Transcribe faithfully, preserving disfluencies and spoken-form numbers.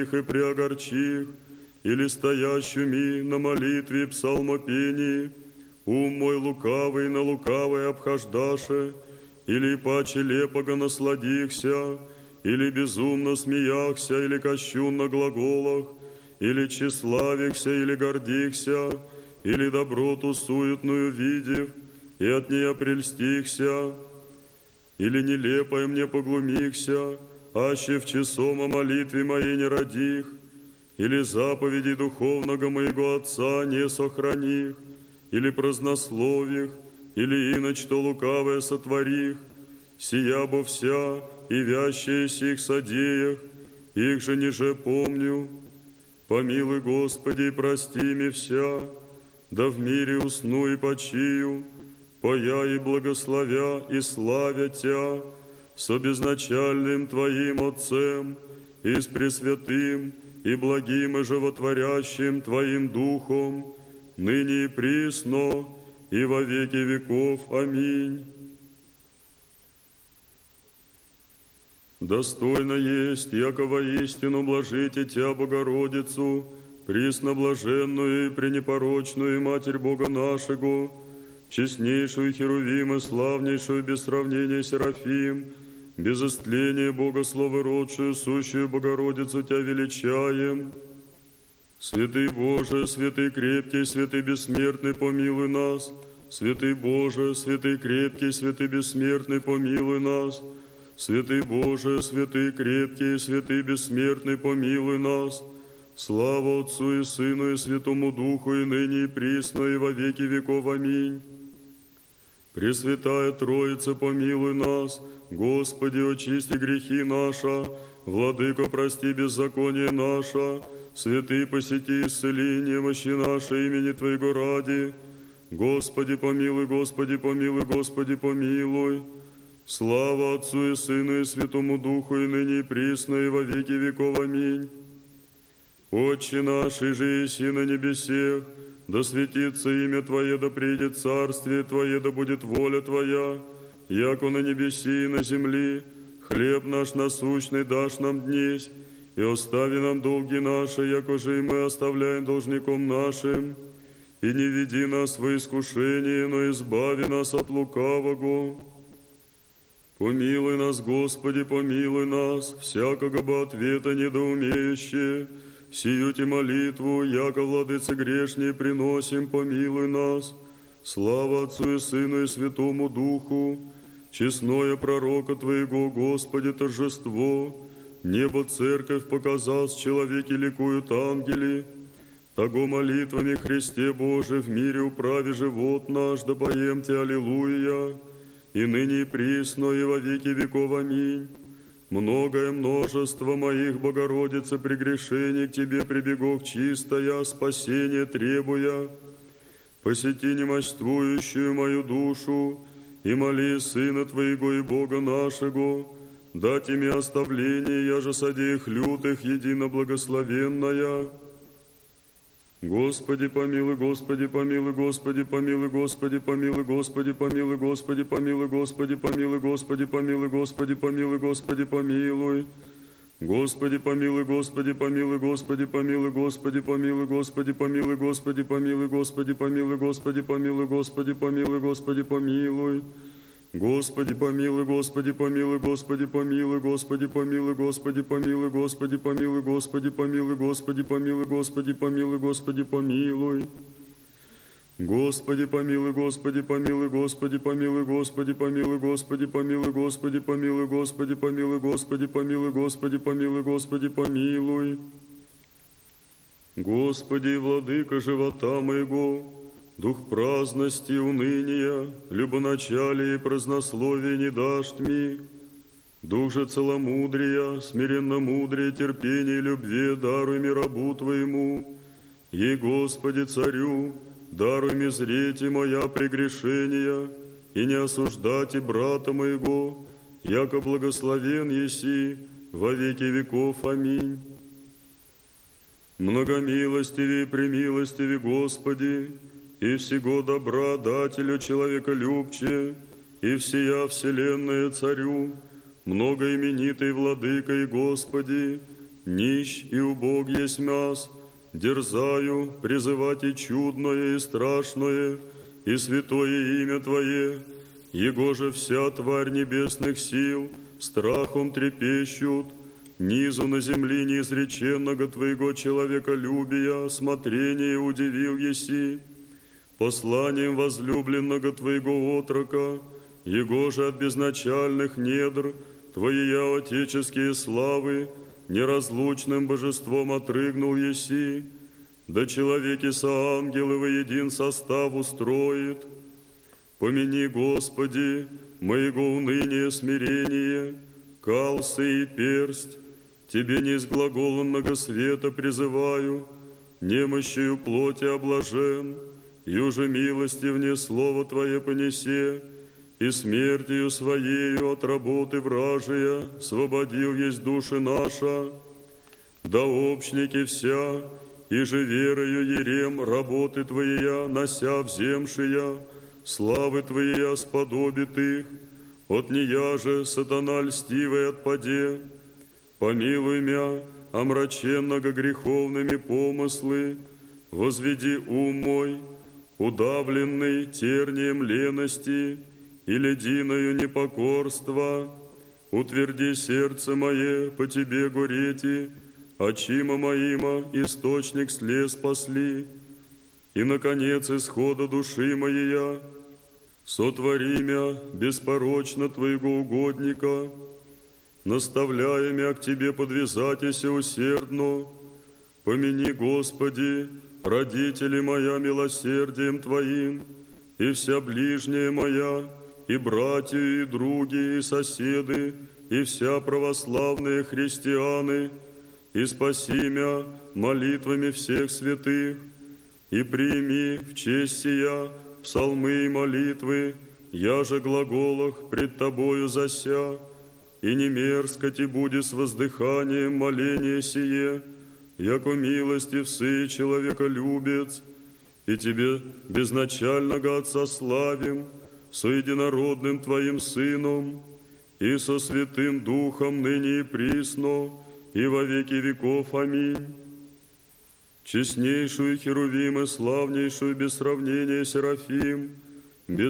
и приогорчих, или стоящими на молитве псалмопении, ум мой лукавый на лукавой обхождаше, или паче лепого насладихся, или безумно смеяхся, или кощун на глаголах, или тщеславихся, или гордихся, или доброту суетную видев, и от нее прельстихся, или нелепое мне поглумихся, аще в часом о молитве моей не родих, или заповеди духовного моего Отца не сохраних, или празднослових, или иначе то лукавое сотворих, сия бо вся и вящие сих содеях, их же ниже помню. Помилуй, Господи, и прости ми вся, да в мире усну и почию, поя и благословя и славя Тя, со безначальным Твоим Отцем, и с пресвятым, и благим и животворящим Твоим Духом, ныне и присно, и во веки веков. Аминь. Достойно есть, яко воистину блажите Тя, Богородицу, пресноблаженную и пренепорочную Матерь Бога нашего, честнейшую Херувим и славнейшую без сравнения Серафим, без истления Бога словородшую, сущую Богородицу Тя величаем. Святый Боже, святый крепкий, святый бессмертный, помилуй нас. Святый Боже, святый крепкий, святый бессмертный, помилуй нас. Святый Боже, святый крепкий, святый бессмертный, помилуй нас. Слава Отцу и Сыну и Святому Духу, и ныне и присно, и во веки веков. Аминь. Пресвятая Троица, помилуй нас. Господи, очисти грехи наши. Владыко, прости беззаконие наше. Святый, посети исцеление мощи нашей имени Твоего ради. Господи, помилуй, Господи, помилуй, Господи, помилуй. Слава Отцу и Сыну и Святому Духу, и ныне и присно, и во веки веков. Аминь. Отче наш, и же еси на небесех, да светится имя Твое, да придет царствие Твое, да будет воля Твоя, яко на небеси и на земли. Хлеб наш насущный дашь нам днесь, и остави нам долги наши, яко же и мы оставляем должником нашим. И не веди нас во искушение, но избави нас от лукавого. Помилуй нас, Господи, помилуй нас, всякого бы ответа недоумеющие. Сию ти молитву, яко владыце грешней приносим, помилуй нас. Слава Отцу и Сыну и Святому Духу, честное пророка Твоего, Господи, торжество. Небо церковь показал, с человеки ликуют ангели. Того молитвами Христе Боже в мире управи живот наш, да поем Те, аллилуйя. И ныне и присно, и во веки веков. Аминь. Многое множество моих, Богородице, прегрешений к Тебе прибегов чистая, спасение требуя. Посети немощствующую мою душу, и моли Сына Твоего и Бога нашего, дать ими оставление, я же содеях лютых, едино благословенная. Господи, помилуй, Господи, помилуй, Господи, помилуй, Господи, помилуй, Господи, помилуй, Господи, помилуй, Господи, помилуй, Господи, помилуй, Господи, помилуй, Господи, помилуй. Господи, помилуй, Господи, помилуй, Господи, помилуй, Господи, помилуй, Господи, помилуй, Господи, помилуй, Господи, помилуй, Господи, помилуй, Господи, помилуй, Господи, помилуй. Господи, помилуй, Господи, помилуй, Господи, помилуй, Господи, помилуй, Господи, помилуй, Господи, помилуй, Господи, помилуй, Господи, помилуй, Господи, помилуй, Господи, помилуй. Господи, помилуй, Господи, помилуй, Господи, помилуй, Господи, помилуй, Господи, помилуй, Господи, помилуй, Господи, помилуй, Господи, помилуй, Господи, помилуй, Господи, помилуй. Господи, владыка живота моего, дух праздности, уныния, любоначалия и празднословия не дашь ми. Дух же целомудрия, смиренно-мудрия, терпения и любви даруй ми рабу Твоему. Ей, Господи, Царю, даруй ми зреть и моя прегрешения, и не осуждать и брата моего, яко благословен еси во веки веков. Аминь. Многомилостивее и премилостивее, Господи, и всего добра дателю человеколюбче, и всея вселенная Царю, многоименитый Владыка и Господи, нищ и убог есть мяс, дерзаю призывать и чудное, и страшное, и святое имя Твое, его же вся тварь небесных сил страхом трепещут, низу на земли неизреченного Твоего человеколюбия смотрение удивил еси, посланием возлюбленного Твоего отрока, его же от безначальных недр Твоя отеческие славы неразлучным божеством отрыгнул еси, да человеки со ангелы воедин состав устроит. Помяни, Господи, моего уныния смирение, калсы и персть, Тебе не из глаголанного света призываю, немощью плоти облажен, и уже милостивнее слово Твое понесе, и смертью Своею от работы вражия свободил есть души наша. Да общники вся, и же верою ерем работы Твоя, нося вземшия, славы Твоя сподобит их, от нея же сатана льстивый отпаде. Помилуй мя, омраченного греховными помыслы, возведи ум мой, удавленный тернием лености и лединою непокорства, утверди сердце мое по Тебе горети, очима моима источник слез спасли, и, наконец, исхода души моей, сотвори мя беспорочно Твоего угодника, наставляя мя к Тебе подвязатися усердно. Помяни, Господи, родители моя милосердием Твоим, и вся ближняя моя, и братья, и други, и соседы, и вся православные христианы, и спаси мя молитвами всех святых, и прими в честь сия псалмы и молитвы, я же глаголах пред Тобою зася, и не мерзко Ти будет с воздыханием моление сие, яко милостив сы человеколюбец, и Тебе безначального Отца славим, со единородным Твоим Сыном, и со Святым Духом ныне и присно, и во веки веков. Аминь. Честнейшую Херувим и славнейшую без сравнения Серафим,